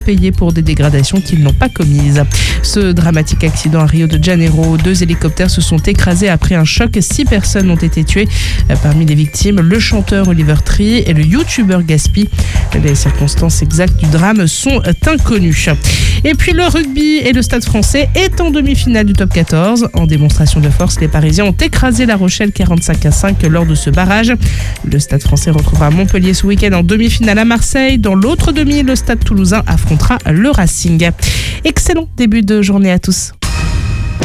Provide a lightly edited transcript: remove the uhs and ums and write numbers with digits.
payés pour des dégradations qu'ils n'ont pas commises. Ce dramatique accident à Rio de Janeiro, 2 hélicoptères se sont écrasés après un choc. 6 personnes ont été tuées. Parmi les victimes, le chanteur Oliver Tree et le youtubeur Gaspi. Les circonstances exactes du drame sont inconnues. Et puis le rugby et le Stade Français est en demi-finale du top 14. En démonstration de force, les Parisiens ont écrasé La Rochelle 45-5 lors de ce barrage. Le Stade Français retrouvera Montpellier ce week-end en demi-finale à Marseille. Dans l'autre demi, le Stade Toulousain affrontera le Racing. Excellent début de journée à tous.